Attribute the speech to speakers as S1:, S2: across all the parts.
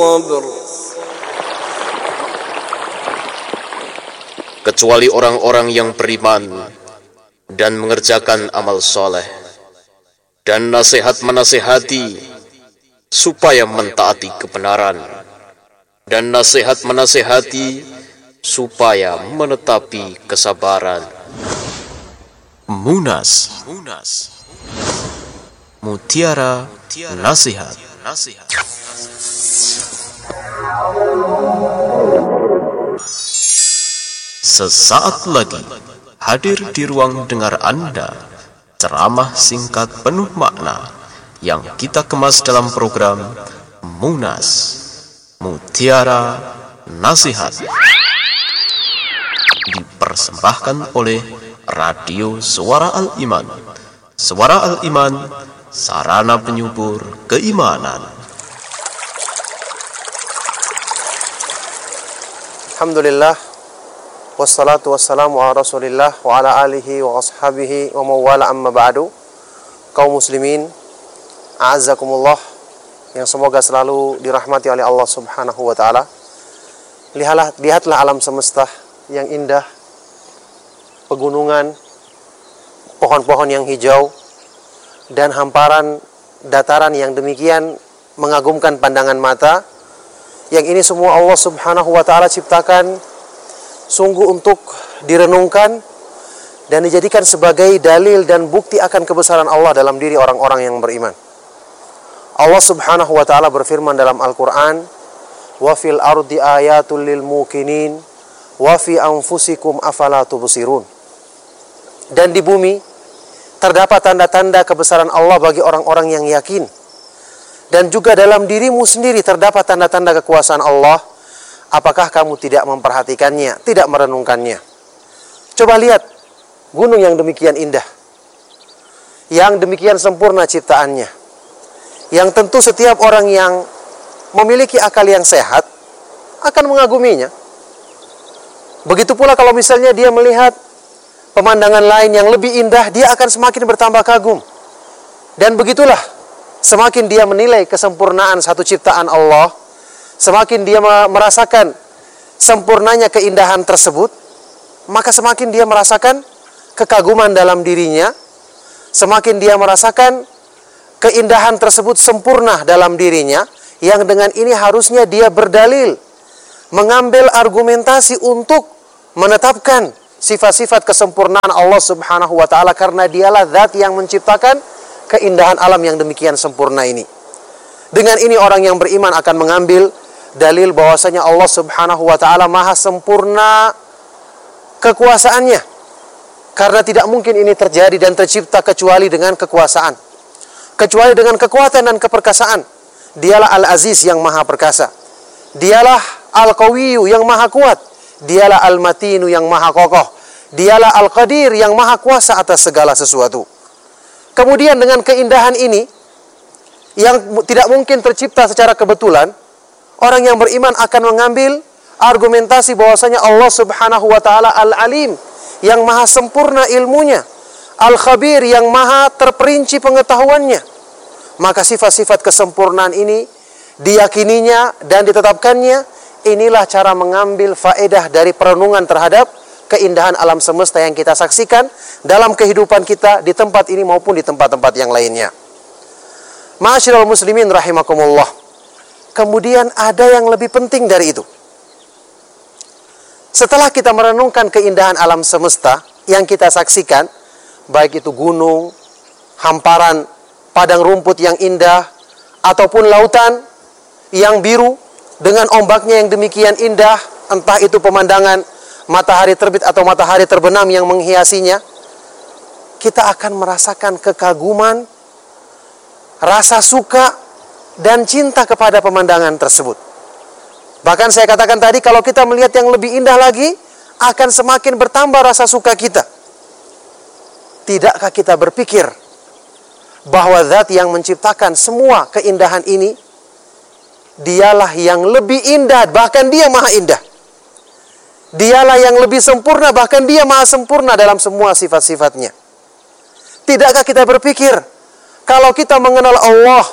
S1: kecuali orang-orang yang beriman dan mengerjakan amal soleh dan nasihat menasihati supaya mentaati kebenaran dan nasihat menasihati supaya menetapi kesabaran. Munas, mutiara nasihat. Sesaat lagi hadir di ruang dengar Anda ceramah singkat penuh makna yang kita kemas dalam program Munas, Mutiara Nasihat, dipersembahkan oleh Radio Suara Al-Iman. Suara Al-Iman, sarana penyubur keimanan.
S2: Alhamdulillah, wassalatu wassalamu ala rasulillah wa ala alihi wa ashabihi wa mawala amma ba'du. Kaum muslimin, a'azzakumullah, yang semoga selalu dirahmati oleh Allah subhanahu wa ta'ala. Lihatlah alam semesta yang indah, pegunungan, pohon-pohon yang hijau, dan hamparan dataran yang demikian mengagumkan pandangan mata. Yang ini semua Allah subhanahu wa ta'ala ciptakan sungguh untuk direnungkan dan dijadikan sebagai dalil dan bukti akan kebesaran Allah dalam diri orang-orang yang beriman. Allah subhanahu wa ta'ala berfirman dalam Al-Quran, wa fil ardi ayatul lil mukinin wa fi anfusikum afala tubsirun. Dan di bumi terdapat tanda-tanda kebesaran Allah bagi orang-orang yang yakin. Dan juga dalam dirimu sendiri terdapat tanda-tanda kekuasaan Allah. Apakah kamu tidak memperhatikannya, tidak merenungkannya? Coba lihat gunung yang demikian indah, yang demikian sempurna ciptaannya, yang tentu setiap orang yang memiliki akal yang sehat akan mengaguminya. Begitu pula kalau misalnya dia melihat pemandangan lain yang lebih indah, dia akan semakin bertambah kagum. Dan begitulah, semakin dia menilai kesempurnaan satu ciptaan Allah, semakin dia merasakan sempurnanya keindahan tersebut, maka semakin dia merasakan kekaguman dalam dirinya, semakin dia merasakan keindahan tersebut sempurna dalam dirinya, yang dengan ini harusnya dia berdalil, mengambil argumentasi untuk menetapkan sifat-sifat kesempurnaan Allah subhanahu wa ta'ala, karena dialah zat yang menciptakan keindahan alam yang demikian sempurna ini. Dengan ini orang yang beriman akan mengambil dalil bahwasanya Allah subhanahu wa ta'ala maha sempurna kekuasaannya, karena tidak mungkin ini terjadi dan tercipta kecuali dengan kekuasaan, kecuali dengan kekuatan dan keperkasaan. Dialah Al-Aziz yang maha perkasa, dialah Al-Qawiyu yang maha kuat, dialah Al-Matinu yang maha kokoh, dialah Al-Qadir yang maha kuasa atas segala sesuatu. Kemudian dengan keindahan ini yang tidak mungkin tercipta secara kebetulan, orang yang beriman akan mengambil argumentasi bahwasanya Allah subhanahu wa ta'ala Al-Alim yang maha sempurna ilmunya, Al-Khabir yang maha terperinci pengetahuannya. Maka sifat-sifat kesempurnaan ini diyakininya dan ditetapkannya. Inilah cara mengambil faedah dari perenungan terhadap keindahan alam semesta yang kita saksikan dalam kehidupan kita di tempat ini maupun di tempat-tempat yang lainnya. Ma'asyiral muslimin rahimakumullah. Kemudian ada yang lebih penting dari itu. Setelah kita merenungkan keindahan alam semesta yang kita saksikan, baik itu gunung, hamparan padang rumput yang indah, ataupun lautan yang biru dengan ombaknya yang demikian indah, entah itu pemandangan matahari terbit atau matahari terbenam yang menghiasinya, kita akan merasakan kekaguman, rasa suka, dan cinta kepada pemandangan tersebut. Bahkan saya katakan tadi, kalau kita melihat yang lebih indah lagi, akan semakin bertambah rasa suka kita. Tidakkah kita berpikir bahwa zat yang menciptakan semua keindahan ini, dialah yang lebih indah, bahkan dia maha indah. Dialah yang lebih sempurna, bahkan dia maha sempurna dalam semua sifat-sifatnya. Tidakkah kita berpikir, kalau kita mengenal Allah,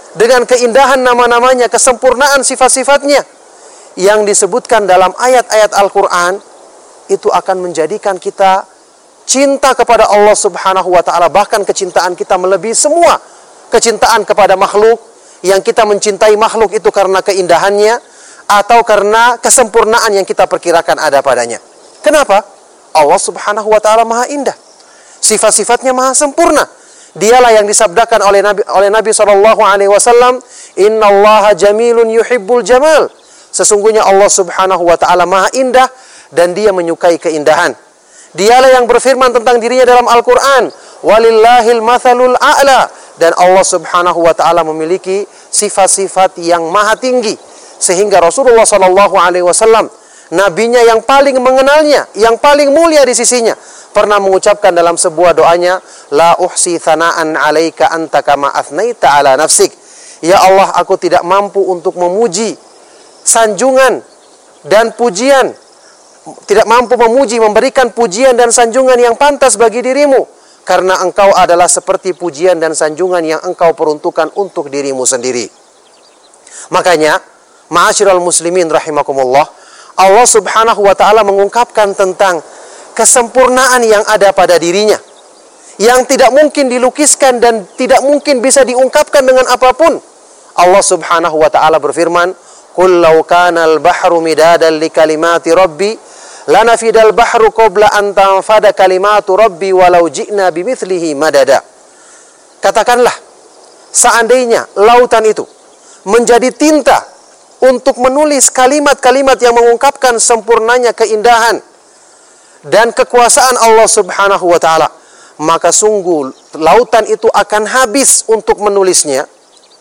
S2: dengan keindahan nama-namanya, kesempurnaan sifat-sifatnya yang disebutkan dalam ayat-ayat Al-Quran, itu akan menjadikan kita cinta kepada Allah Subhanahu wa ta'ala. Bahkan kecintaan kita melebihi semua kecintaan kepada makhluk, yang kita mencintai makhluk itu karena keindahannya atau karena kesempurnaan yang kita perkirakan ada padanya. Kenapa? Allah Subhanahu wa ta'ala maha indah, sifat-sifatnya maha sempurna. Dialah yang disabdakan oleh Nabi SAW, Innallaha jamilun yuhibbul jamal. Sesungguhnya Allah Subhanahu wa ta'ala maha indah dan dia menyukai keindahan. Dialah yang berfirman tentang dirinya dalam Al-Quran, Walillahil mathalul a'la. Dan Allah Subhanahu wa ta'ala memiliki sifat-sifat yang maha tinggi, sehingga Rasulullah SAW, nabinya yang paling mengenalnya, yang paling mulia di sisinya, pernah mengucapkan dalam sebuah doanya, La uhsi thana'an alaika anta kama athnaita ala nafsik. Ya Allah, aku tidak mampu untuk memuji sanjungan dan pujian, tidak mampu memuji, memberikan pujian dan sanjungan yang pantas bagi dirimu, karena engkau adalah seperti pujian dan sanjungan yang engkau peruntukkan untuk dirimu sendiri. Makanya, ma'asyiral muslimin rahimakumullah, Allah Subhanahu wa ta'ala mengungkapkan tentang kesempurnaan yang ada pada dirinya, yang tidak mungkin dilukiskan dan tidak mungkin bisa diungkapkan dengan apapun. Allah Subhanahu wa ta'ala berfirman, Qul law kana al-bahru midadan li kalimati rabbi lanafidal bahru qabla an tanfada kalimatu rabbi walau ji'na bimithlihi madada. Katakanlah, seandainya lautan itu menjadi tinta untuk menulis kalimat-kalimat yang mengungkapkan sempurnanya keindahan dan kekuasaan Allah Subhanahu wa ta'ala, maka sungguh lautan itu akan habis untuk menulisnya.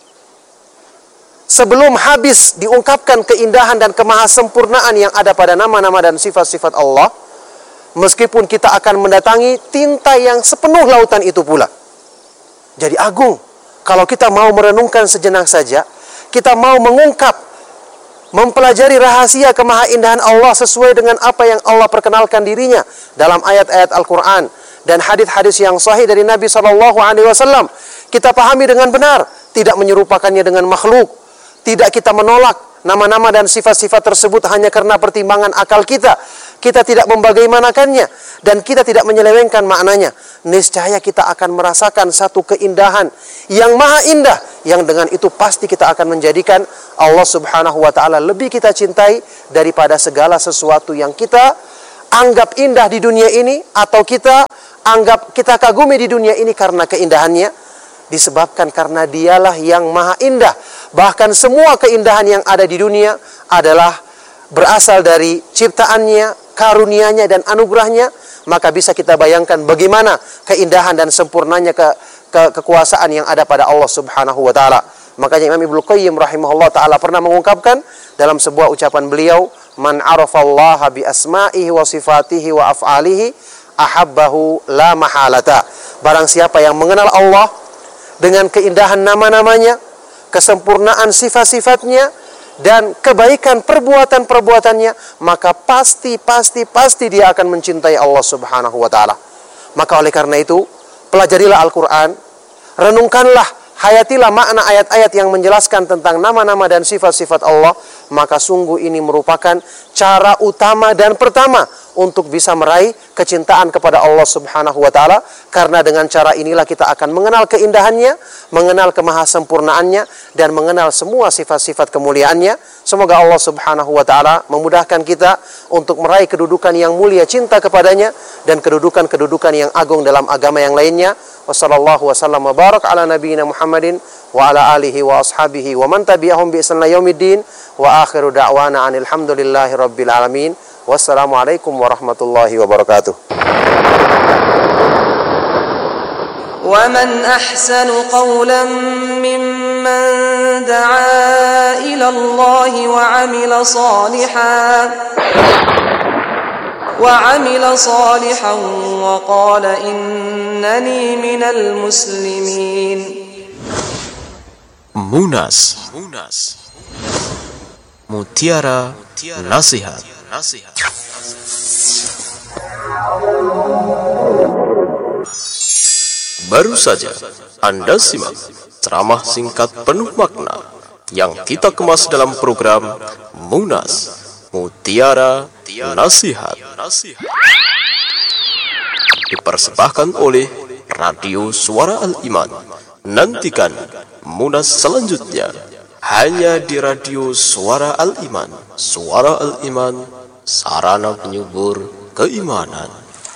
S2: Sebelum habis diungkapkan keindahan dan kemahasempurnaan yang ada pada nama-nama dan sifat-sifat Allah, meskipun kita akan mendatangi tinta yang sepenuh lautan itu pula. Jadi agung. Kalau kita mau merenungkan sejenak saja, kita mau mengungkap, mempelajari rahasia kemahaindahan Allah sesuai dengan apa yang Allah perkenalkan dirinya dalam ayat-ayat Al-Quran dan hadis-hadis yang sahih dari Nabi SAW, kita pahami dengan benar, tidak menyerupakannya dengan makhluk. Tidak kita menolak nama-nama dan sifat-sifat tersebut hanya karena pertimbangan akal kita. Kita tidak membagaimanakannya dan kita tidak menyelewengkan maknanya. Niscaya kita akan merasakan satu keindahan yang maha indah, yang dengan itu pasti kita akan menjadikan Allah Subhanahu wa ta'ala lebih kita cintai daripada segala sesuatu yang kita anggap indah di dunia ini, atau kita anggap, kita kagumi di dunia ini karena keindahannya. Disebabkan karena dialah yang maha indah. Bahkan semua keindahan yang ada di dunia adalah berasal dari ciptaannya, karunia-Nya dan anugerahnya. Maka bisa kita bayangkan bagaimana keindahan dan sempurnanya kekuasaan yang ada pada Allah Subhanahu wa ta'ala. Makanya Imam Ibnu Qayyim rahimahullah ta'ala pernah mengungkapkan dalam sebuah ucapan beliau, Man arafallaha bi asma'ihi wa sifatihi wa af'alihi ahabbahu la mahalata. Barang siapa yang mengenal Allah dengan keindahan nama-namanya, kesempurnaan sifat-sifatnya, dan kebaikan perbuatan-perbuatannya, maka pasti dia akan mencintai Allah Subhanahu wa ta'ala. Maka oleh karena itu, pelajarilah Al-Quran, renungkanlah, hayatilah makna ayat-ayat yang menjelaskan tentang nama-nama dan sifat-sifat Allah, maka sungguh ini merupakan cara utama dan pertama untuk bisa meraih kecintaan kepada Allah Subhanahu wa ta'ala. Karena dengan cara inilah kita akan mengenal keindahannya, mengenal kemahasempurnaannya, dan mengenal semua sifat-sifat kemuliaannya. Semoga Allah Subhanahu wa ta'ala memudahkan kita untuk meraih kedudukan yang mulia cinta kepadanya dan kedudukan-kedudukan yang agung dalam agama yang lainnya. Wassallallahu wasallam wa barak ala nabiyina Muhammadin wa ala alihi wa ashabihi wa man tabi'ahum bi ihsan ila yaumiddin. Wa akhiru da'wana anil hamdulillahi rabbil alamin. Wassalamualaikum warahmatullahi wabarakatuh.
S3: ومن أحسن قولا ممن دعا إلى الله وعمل صالحا وقال إنني من المسلمين.
S1: Munas, Mutiara Nasihat. Baru saja Anda simak ceramah singkat penuh makna yang kita kemas dalam program Munas Mutiara Nasihat. Dipersembahkan oleh Radio Suara Al-Iman. Nantikan Munas selanjutnya hanya di Radio Suara Al-Iman. Suara Al-Iman, sarana penyubur keimanan.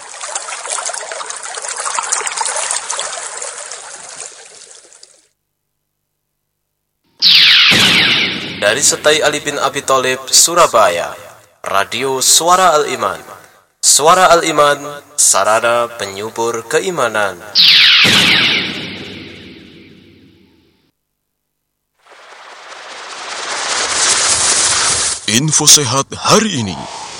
S1: Dari Setai Ali bin Abi Thalib, Surabaya, Radio Suara Al-Iman. Suara Al-Iman, sarana penyubur keimanan. Info sehat hari ini.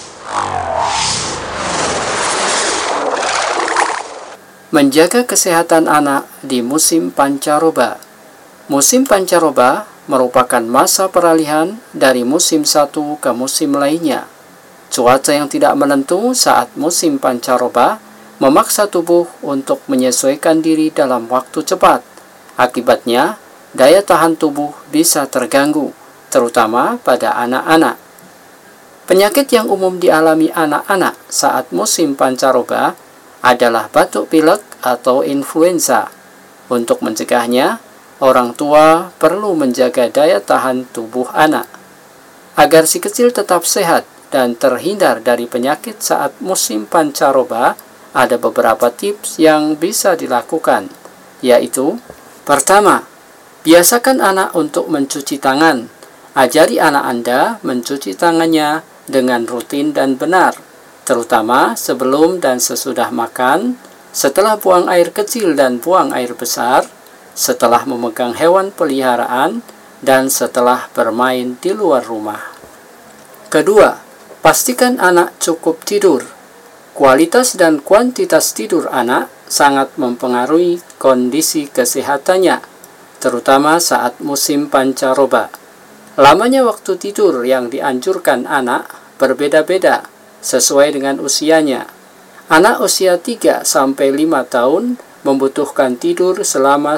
S4: Menjaga kesehatan anak di musim pancaroba. Musim pancaroba merupakan masa peralihan dari musim satu ke musim lainnya. Cuaca yang tidak menentu saat musim pancaroba memaksa tubuh untuk menyesuaikan diri dalam waktu cepat. Akibatnya, daya tahan tubuh bisa terganggu, terutama pada anak-anak. Penyakit yang umum dialami anak-anak saat musim pancaroba adalah batuk pilek atau influenza. Untuk mencegahnya, orang tua perlu menjaga daya tahan tubuh anak. Agar si kecil tetap sehat dan terhindar dari penyakit saat musim pancaroba, ada beberapa tips yang bisa dilakukan, yaitu: pertama, biasakan anak untuk mencuci tangan. Ajari anak Anda mencuci tangannya dengan rutin dan benar, terutama sebelum dan sesudah makan, setelah buang air kecil dan buang air besar, setelah memegang hewan peliharaan, dan setelah bermain di luar rumah. Kedua, pastikan anak cukup tidur. Kualitas dan kuantitas tidur anak sangat mempengaruhi kondisi kesehatannya, terutama saat musim pancaroba. Lamanya waktu tidur yang dianjurkan anak berbeda-beda sesuai dengan usianya. Anak usia 3-5 tahun membutuhkan tidur selama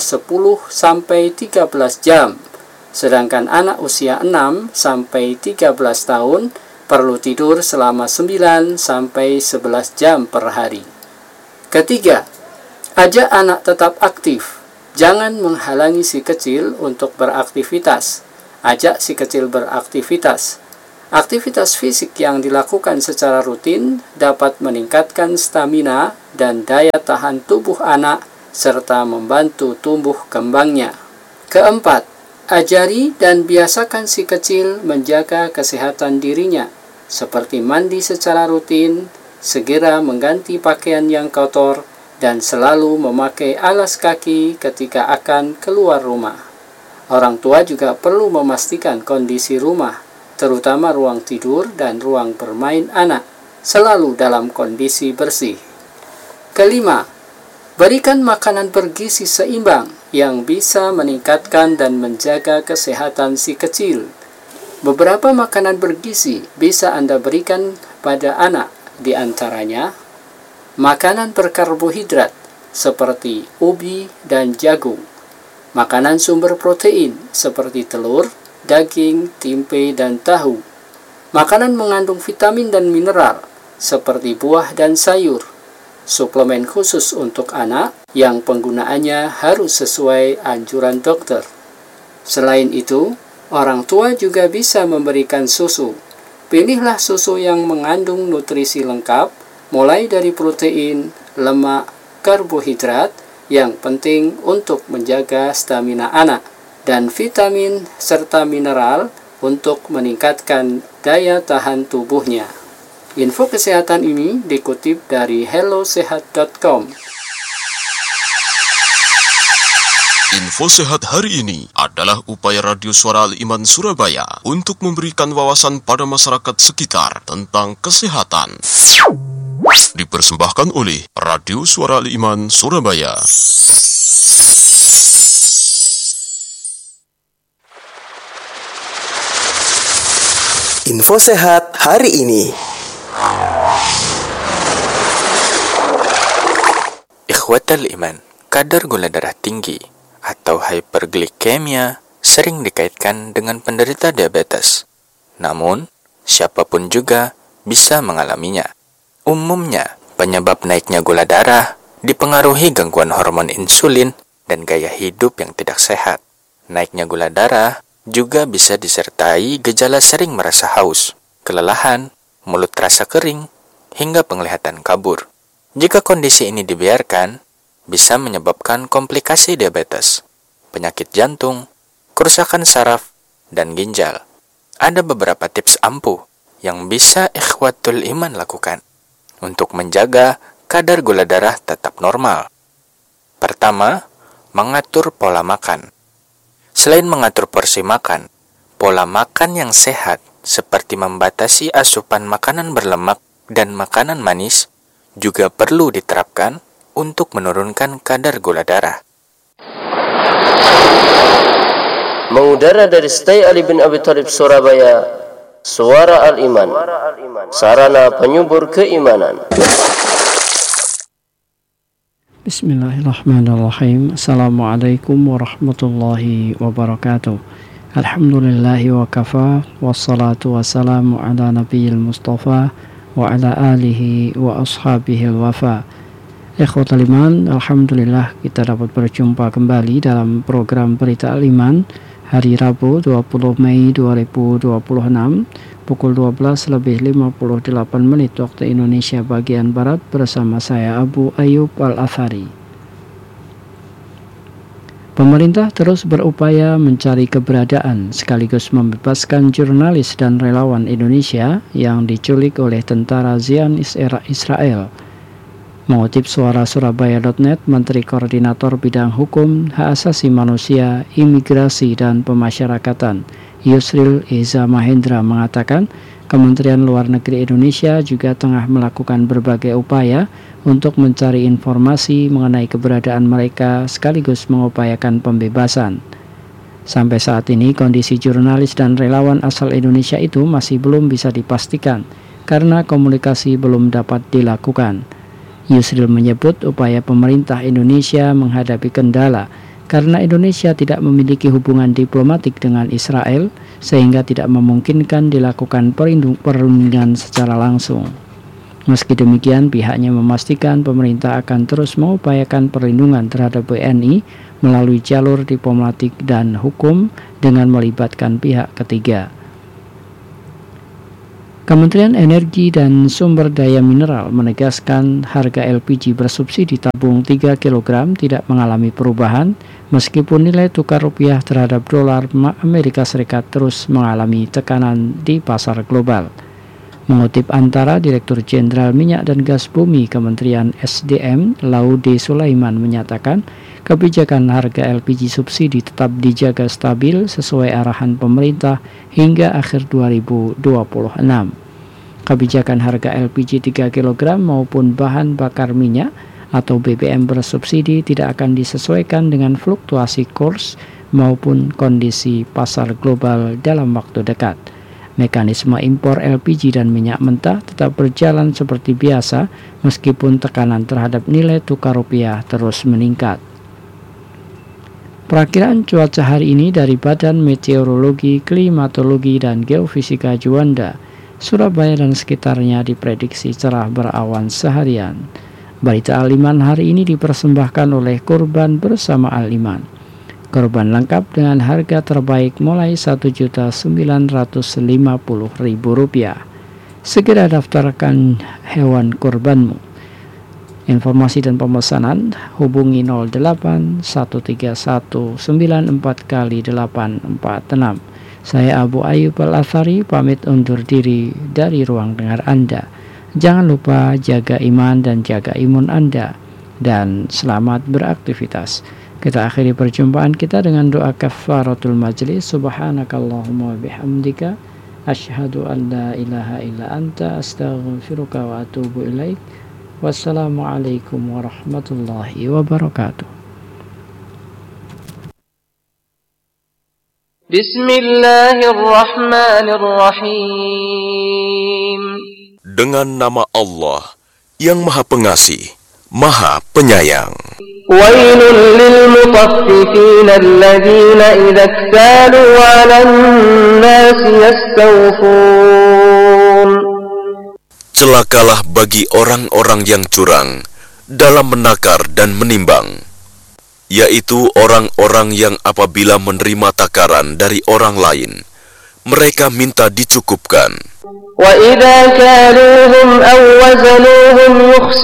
S4: 10-13 jam, sedangkan anak usia 6-13 tahun perlu tidur selama 9-11 jam per hari. Ketiga, ajak anak tetap aktif. Jangan menghalangi si kecil untuk beraktivitas. Ajak si kecil beraktivitas. Aktivitas fisik yang dilakukan secara rutin dapat meningkatkan stamina dan daya tahan tubuh anak serta membantu tumbuh kembangnya. Keempat, ajari dan biasakan si kecil menjaga kesehatan dirinya, seperti mandi secara rutin, segera mengganti pakaian yang kotor, dan selalu memakai alas kaki ketika akan keluar rumah. Orang tua juga perlu memastikan kondisi rumah, terutama ruang tidur dan ruang bermain anak, selalu dalam kondisi bersih. Kelima, berikan makanan bergizi seimbang yang bisa meningkatkan dan menjaga kesehatan si kecil. Beberapa makanan bergizi bisa Anda berikan pada anak, di antaranya makanan berkarbohidrat seperti ubi dan jagung, makanan sumber protein seperti telur, daging, tempe, dan tahu, makanan mengandung vitamin dan mineral seperti buah dan sayur, suplemen khusus untuk anak yang penggunaannya harus sesuai anjuran dokter. Selain itu, orang tua juga bisa memberikan susu. Pilihlah susu yang mengandung nutrisi lengkap, mulai dari protein, lemak, karbohidrat, yang penting untuk menjaga stamina anak, dan vitamin serta mineral untuk meningkatkan daya tahan tubuhnya. Info kesehatan ini dikutip dari hellosehat.com.
S1: Info sehat hari ini adalah upaya Radio Suara Al-Iman Surabaya untuk memberikan wawasan pada masyarakat sekitar tentang kesehatan. Dipersembahkan oleh Radio Suara Al-Iman Surabaya.
S5: Info sehat hari ini.
S6: Ikhwatal iman, kadar gula darah tinggi atau hyperglikemia sering dikaitkan dengan penderita diabetes. Namun, siapapun juga bisa mengalaminya. Umumnya, penyebab naiknya gula darah dipengaruhi gangguan hormon insulin dan gaya hidup yang tidak sehat. Naiknya gula darah juga bisa disertai gejala sering merasa haus, kelelahan, mulut terasa kering, hingga penglihatan kabur. Jika kondisi ini dibiarkan, bisa menyebabkan komplikasi diabetes, penyakit jantung, kerusakan saraf, dan ginjal. Ada beberapa tips ampuh yang bisa ikhwatul iman lakukan untuk menjaga kadar gula darah tetap normal. Pertama, mengatur pola makan. Selain mengatur porsi makan, pola makan yang sehat seperti membatasi asupan makanan berlemak dan makanan manis juga perlu diterapkan untuk menurunkan kadar gula darah.
S1: Mengudara dari Stay Ali bin Abi Thalib Surabaya, Suara Al-Iman, sarana penyubur keimanan.
S4: Bismillahirrahmanirrahim. Assalamualaikum warahmatullahi wabarakatuh. Alhamdulillahi wa kafa, wassalatu wassalamu ala nabiyil mustafa wa ala alihi wa ashabihi al-wafa. Ikhwatul iman, alhamdulillah kita dapat berjumpa kembali dalam program Berita Al-Iman hari Rabu 20 Mei 2026 pukul 12:58 waktu Indonesia bagian Barat bersama saya Abu Ayyub Al-Athari. Pemerintah terus berupaya mencari keberadaan sekaligus membebaskan jurnalis dan relawan Indonesia yang diculik oleh tentara Zionis Israel. Mengutip suara Surabaya.net, Menteri Koordinator Bidang Hukum, Hak Asasi Manusia, Imigrasi, dan Pemasyarakatan Yusril Iza Mahendra mengatakan, Kementerian Luar Negeri Indonesia juga tengah melakukan berbagai upaya untuk mencari informasi mengenai keberadaan mereka sekaligus mengupayakan pembebasan. Sampai saat ini, kondisi jurnalis dan relawan asal Indonesia itu masih belum bisa dipastikan karena komunikasi belum dapat dilakukan. Yusril menyebut upaya pemerintah Indonesia menghadapi kendala karena Indonesia tidak memiliki hubungan diplomatik dengan Israel sehingga tidak memungkinkan dilakukan perundingan secara langsung. Meski demikian, pihaknya memastikan pemerintah akan terus mengupayakan perlindungan terhadap WNI melalui jalur diplomatik dan hukum dengan melibatkan pihak ketiga. Kementerian Energi dan Sumber Daya Mineral menegaskan harga LPG bersubsidi tabung 3 kg tidak mengalami perubahan meskipun nilai tukar rupiah terhadap dolar Amerika Serikat terus mengalami tekanan di pasar global. Mengutip Antara, Direktur Jenderal Minyak dan Gas Bumi Kementerian SDM Laude Sulaiman menyatakan kebijakan harga LPG subsidi tetap dijaga stabil sesuai arahan pemerintah hingga akhir 2026. Kebijakan harga LPG 3 kg maupun bahan bakar minyak atau BBM bersubsidi tidak akan disesuaikan dengan fluktuasi kurs maupun kondisi pasar global dalam waktu dekat. Mekanisme impor LPG dan minyak mentah tetap berjalan seperti biasa meskipun tekanan terhadap nilai tukar rupiah terus meningkat. Perakiraan cuaca hari ini dari Badan Meteorologi, Klimatologi, dan Geofisika Juanda, Surabaya dan sekitarnya diprediksi cerah berawan seharian. Berita Al-Iman hari ini dipersembahkan oleh Kurban Bersama Al-Iman. Kurban lengkap dengan harga terbaik mulai Rp1.950.000. Segera daftarkan hewan kurbanmu. Informasi dan pemesanan hubungi 08 131 94 kali 846. Saya Abu Ayyub Al-Athari pamit undur diri dari ruang dengar Anda. Jangan lupa jaga iman dan jaga imun Anda dan selamat beraktivitas. Kita akhiri perjumpaan kita dengan doa kafaratul majlis. Subhanakallahumma bihamdika asyhadu an la ilaha illa anta astaghfiruka wa atubu ilaik. Wassalamualaikum warahmatullahi wabarakatuh.
S1: Bismillahirrahmanirrahim. Dengan nama Allah yang Maha Pengasih,
S7: Maha Penyayang.
S3: ويل للمطففين الذين إذا اكتالوا على الناس يستوفون.
S7: Celakalah bagi orang-orang yang curang dalam menakar dan menimbang, yaitu orang-orang yang apabila menerima takaran dari orang lain, mereka minta dicukupkan.
S3: وَإِذَا كَالُوهُمْ أَوْ وَزَنُوهُمْ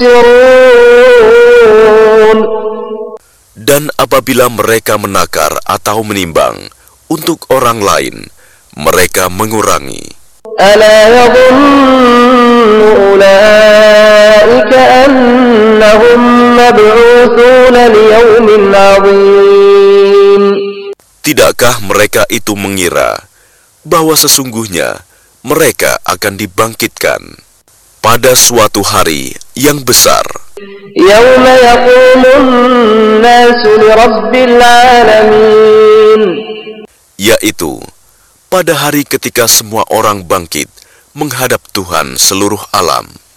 S3: يُخْسِرُونَ.
S7: Dan apabila mereka menakar atau menimbang untuk orang lain, mereka mengurangi.
S3: أَلَا يَظُنُّ أُولَئِكَ أَنَّهُمْ مَبْعُوثُونَ لِيَوْمٍ عَظِيمٍ.
S7: Tidakkah mereka itu mengira bahwa sesungguhnya mereka akan dibangkitkan pada suatu hari yang besar,
S3: يَوْمَ يَقُومُ النَّاسُ لِرَبِّ الْعَالَمِينَ.
S7: yaitu pada hari ketika semua orang bangkit menghadap Tuhan seluruh alam.